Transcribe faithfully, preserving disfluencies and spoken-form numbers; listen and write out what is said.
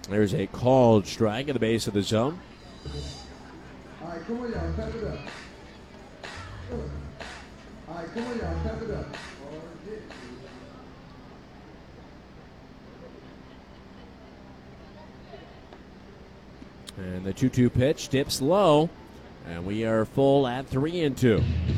There's a called strike at the base of the zone. All right, come on, y'all. Pack it up. All right, come on, y'all. Pack it up. And the two two pitch dips low, and we are full at three and two.